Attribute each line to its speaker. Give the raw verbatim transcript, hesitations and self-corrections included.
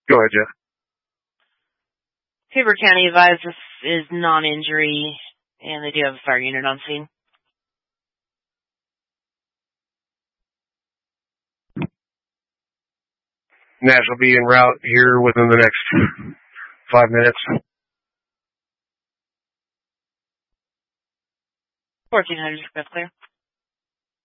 Speaker 1: Go ahead, Jeff.
Speaker 2: Faber County advised this is non-injury, and they do have a fire unit on scene.
Speaker 1: Nash will be en route here within the next five minutes.
Speaker 2: fourteen hundred, that's clear.